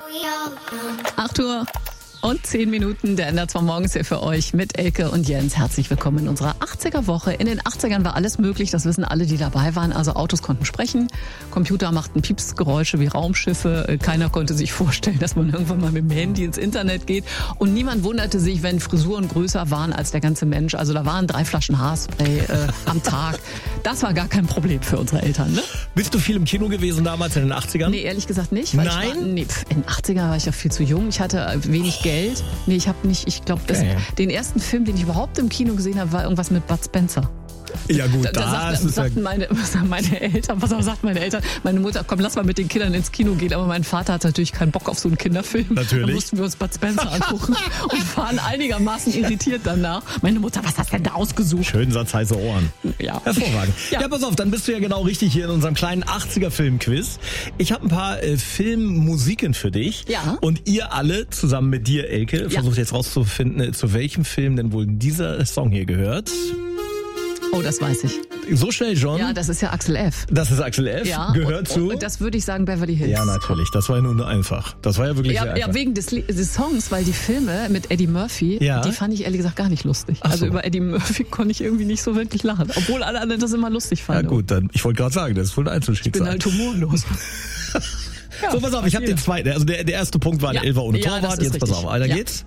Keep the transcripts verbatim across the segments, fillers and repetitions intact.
acht Uhr und zehn Minuten, der N D R zwei Morgens hier für euch mit Elke und Jens. Herzlich willkommen in unserer achtziger-Woche. In den achtzigern war alles möglich, das wissen alle, die dabei waren. Also Autos konnten sprechen, Computer machten Piepsgeräusche wie Raumschiffe. Keiner konnte sich vorstellen, dass man irgendwann mal mit dem Handy ins Internet geht. Und niemand wunderte sich, wenn Frisuren größer waren als der ganze Mensch. Also da waren drei Flaschen Haarspray äh, am Tag. Das war gar kein Problem für unsere Eltern, ne? Bist du viel im Kino gewesen damals in den achtzigern? Nee, ehrlich gesagt nicht. Weil Nein? Ich war, nee, in den achtzigern war ich ja viel zu jung. Ich hatte wenig Geld. Nee, ich habe nicht, ich glaube, Okay. den ersten Film, den ich überhaupt im Kino gesehen habe, war irgendwas mit Bud Spencer. Ja gut, Da, da das sagt, ist sagten ja... meine, meine Eltern, was auch sagt meine Eltern, meine Mutter, komm, lass mal mit den Kindern ins Kino gehen, aber mein Vater hat natürlich keinen Bock auf so einen Kinderfilm. Natürlich. Da mussten wir uns Bud Spencer angucken und waren einigermaßen irritiert danach. Meine Mutter, was hast du denn da ausgesucht? Schönen Satz, heiße Ohren. Ja. Hervorragend. Ja. Ja. ja, pass auf, dann bist du ja genau richtig hier in unserem kleinen achtziger-Film-Quiz. Ich habe ein paar äh, Filmmusiken für dich. Ja. Und ihr alle, zusammen mit dir, Elke, Ja. versucht jetzt rauszufinden, äh, zu welchem Film denn wohl dieser Song hier gehört. Oh, das weiß ich. So schnell schon? Ja, das ist ja Axel F. Das ist Axel F. Ja. Gehört und, zu? Und das würde ich sagen Beverly Hills. Ja, natürlich. Das war ja nur nur einfach. Das war ja wirklich sehr Ja, einfach. ja, wegen des, Li- des Songs, weil die Filme mit Eddie Murphy, Ja. die fand ich ehrlich gesagt gar nicht lustig. Ach Also so. über Eddie Murphy konnte ich irgendwie nicht so wirklich lachen, obwohl alle anderen das immer lustig Ja fanden. gut, dann, ich wollte gerade sagen, das ist wohl ein Einzelschicksal. Ich bin halt humorlos. Ja, so, pass auf, ich habe den zweiten. Also der, der erste Punkt war Ja. der Elfer ohne Ja, das Torwart. ist Jetzt pass richtig. auf, weiter Ja. geht's.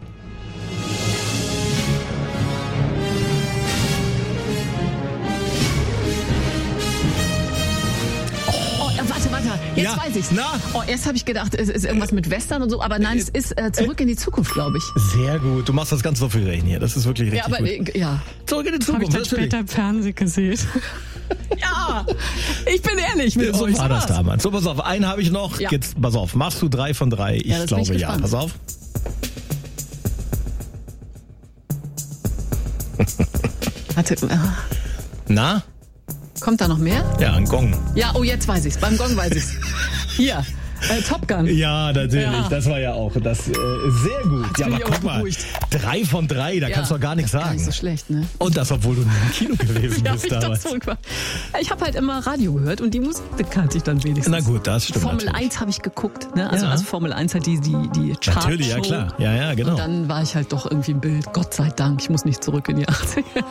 Oh, äh, warte, warte, jetzt Ja. weiß ich's. Na? Oh, erst habe ich gedacht, es ist irgendwas mit Western und so, aber nein, es ist äh, zurück in die Zukunft, glaube ich. Sehr gut. Du machst das ganz souverän hier. Das ist wirklich richtig Ja, aber gut. äh, ja. Zurück in die Habe ich Zukunft, dann natürlich. später im Fernsehen gesehen. Ja, ich bin ehrlich mit So euch. war das war's. damals. So, pass auf, einen habe ich noch. Ja. Jetzt, pass auf, machst du drei von drei? Ich Ja, das bin ich glaube ja. gespannt. Pass auf. Warte, äh, Na? kommt da noch mehr? Ja, ein Gong. Ja, oh, jetzt weiß ich's. Beim Gong weiß ich's. Hier, äh, Top Gun. Ja, natürlich. Ja. Das war ja auch das äh, sehr gut. Jetzt Ja, bin aber ich auch guck mal, beruhigt. drei von drei, da Ja, kannst du doch gar nichts Gar sagen. nicht so schlecht, ne? Und das, obwohl du nie im Kino gewesen Wie hab bist ich das damals. zurück? Ich habe halt immer Radio gehört und die Musik kannte ich dann wenigstens. Na gut, das stimmt Formel natürlich. eins habe ich geguckt, ne? Also, Ja. also Formel eins hat die die die Chartshow. Natürlich, ja klar. Ja, ja, genau. Und dann war ich halt doch irgendwie im Bild. Gott sei Dank, ich muss nicht zurück in die achtziger.